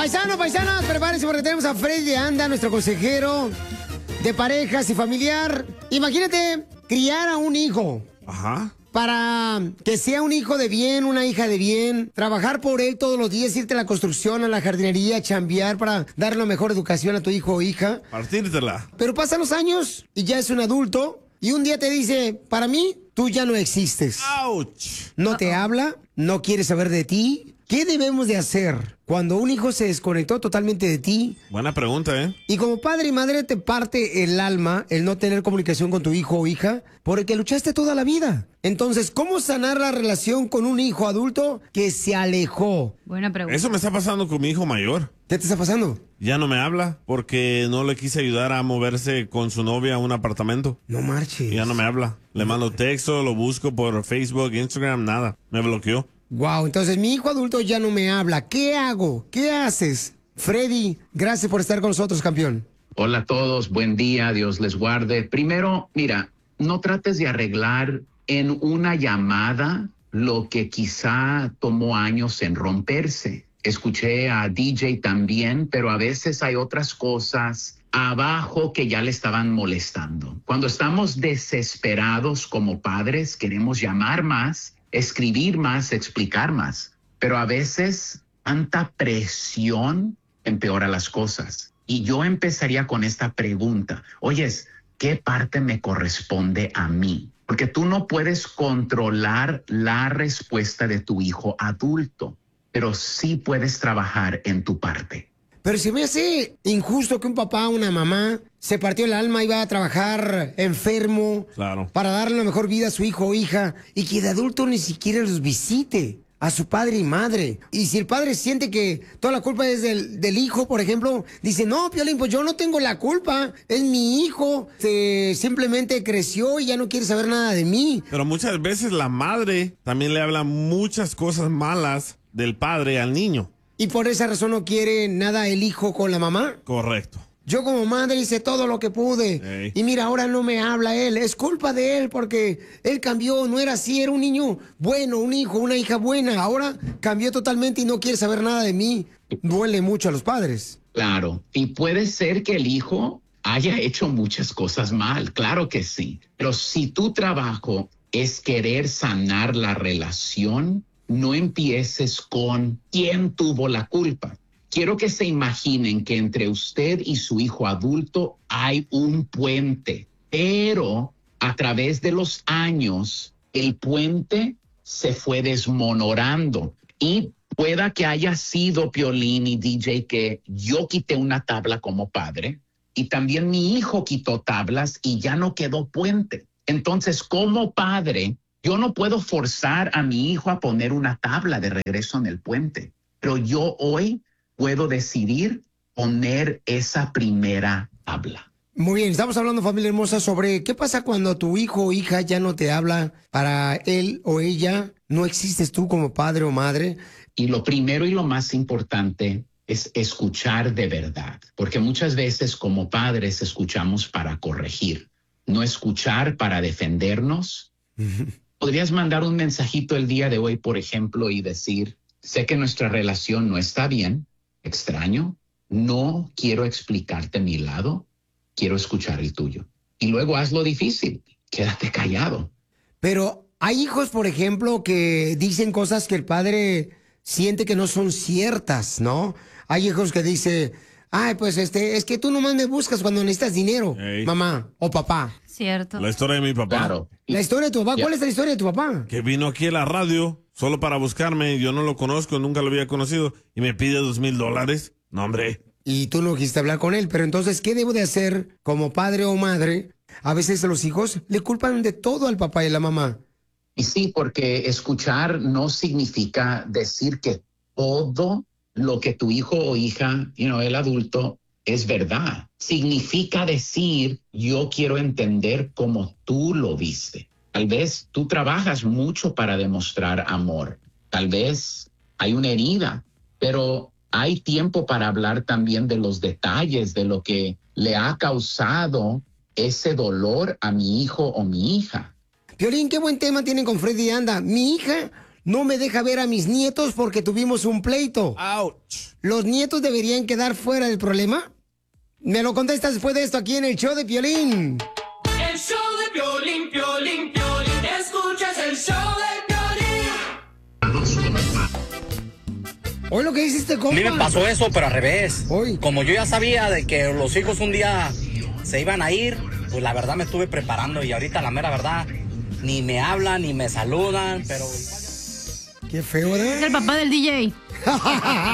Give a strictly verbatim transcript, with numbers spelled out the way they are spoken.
Paisano, paisanas, prepárense porque tenemos a Freddy de Anda, nuestro consejero de parejas y familiar. Imagínate criar a un hijo. Ajá. Para que sea un hijo de bien, una hija de bien, trabajar por él todos los días, irte a la construcción, a la jardinería, chambear para darle la mejor educación a tu hijo o hija. Partírtela. Pero pasan los años y ya es un adulto y un día te dice, para mí, tú ya no existes. ¡Auch! No te habla, no quiere saber de ti. ¿Qué debemos de hacer cuando un hijo se desconectó totalmente de ti? Buena pregunta, ¿eh? Y como padre y madre te parte el alma el no tener comunicación con tu hijo o hija por el que luchaste toda la vida. Entonces, ¿cómo sanar la relación con un hijo adulto que se alejó? Buena pregunta. Eso me está pasando con mi hijo mayor. ¿Qué te está pasando? Ya no me habla porque no le quise ayudar a moverse con su novia a un apartamento. No marches. Ya no me habla. Le mando texto, lo busco por Facebook, Instagram, nada. Me bloqueó. Wow, entonces mi hijo adulto ya no me habla. ¿Qué hago? ¿Qué haces? Freddy, gracias por estar con nosotros, campeón. Hola a todos, buen día, Dios les guarde. Primero, mira, no trates de arreglar en una llamada lo que quizá tomó años en romperse. Escuché a D J también, pero a veces hay otras cosas abajo que ya le estaban molestando. Cuando estamos desesperados como padres, queremos llamar más, escribir más, explicar más, pero a veces tanta presión empeora las cosas. Y yo empezaría con esta pregunta. Oyes, ¿qué parte me corresponde a mí? Porque tú no puedes controlar la respuesta de tu hijo adulto, pero sí puedes trabajar en tu parte. Pero si me hace injusto que un papá o una mamá se partió el alma y va a trabajar enfermo, claro, para darle la mejor vida a su hijo o hija y que de adulto ni siquiera los visite a su padre y madre. Y si el padre siente que toda la culpa es del, del hijo, por ejemplo, dice, no, Piolín, pues yo no tengo la culpa, es mi hijo, se, simplemente creció y ya no quiere saber nada de mí. Pero muchas veces la madre también le habla muchas cosas malas del padre al niño. ¿Y por esa razón no quiere nada el hijo con la mamá? Correcto. Yo como madre hice todo lo que pude. Ey. Y mira, ahora no me habla él. Es culpa de él porque él cambió, no era así, era un niño bueno, un hijo, una hija buena. Ahora cambió totalmente y no quiere saber nada de mí. Duele mucho a los padres. Claro, y puede ser que el hijo haya hecho muchas cosas mal, claro que sí. Pero si tu trabajo es querer sanar la relación, no empieces con quién tuvo la culpa. Quiero que se imaginen que entre usted y su hijo adulto hay un puente, pero a través de los años el puente se fue desmonorando y pueda que haya sido, Piolín y D J, que yo quité una tabla como padre y también mi hijo quitó tablas y ya no quedó puente. Entonces, como padre, yo no puedo forzar a mi hijo a poner una tabla de regreso en el puente, pero yo hoy puedo decidir poner esa primera tabla. Muy bien, estamos hablando, familia hermosa, sobre qué pasa cuando tu hijo o hija ya no te habla. Para él o ella no existes tú como padre o madre. Y lo primero y lo más importante es escuchar de verdad, porque muchas veces como padres escuchamos para corregir, no escuchar para defendernos. Uh-huh. Podrías mandar un mensajito el día de hoy, por ejemplo, y decir, sé que nuestra relación no está bien, extraño, no quiero explicarte mi lado, quiero escuchar el tuyo. Y luego haz lo difícil, quédate callado. Pero hay hijos, por ejemplo, que dicen cosas que el padre siente que no son ciertas, ¿no? Hay hijos que dicen, ay, pues este, es que tú nomás me buscas cuando necesitas dinero, hey, mamá o papá. Cierto. La historia de mi papá. Claro. La historia de tu papá, Ya. ¿cuál es la historia de tu papá? Que vino aquí a la radio solo para buscarme, yo no lo conozco, nunca lo había conocido, y me pide dos mil dólares. No, hombre. Y tú no quisiste hablar con él, pero entonces, ¿qué debo de hacer como padre o madre? A veces los hijos le culpan de todo al papá y a la mamá. Y sí, porque escuchar no significa decir que todo lo que tu hijo o hija, you know, el adulto, es verdad. Significa decir, yo quiero entender cómo tú lo viste. Tal vez tú trabajas mucho para demostrar amor. Tal vez hay una herida, pero hay tiempo para hablar también de los detalles, de lo que le ha causado ese dolor a mi hijo o mi hija. Piolín, qué buen tema tienen con Freddy Anda. Mi hija no me deja ver a mis nietos porque tuvimos un pleito. Ouch. ¿Los nietos deberían quedar fuera del problema? Me lo contestas después de esto aquí en el show de Piolín. El show de Piolín, Piolín, Piolín. Escuchas el show de Piolín. Hoy lo que dice este compa. A mí me pasó eso, pero al revés. Hoy. Como yo ya sabía de que los hijos un día se iban a ir, pues la verdad me estuve preparando y ahorita la mera verdad ni me hablan ni me saludan, pero... Qué feo, ¿verdad? Es el papá del D J.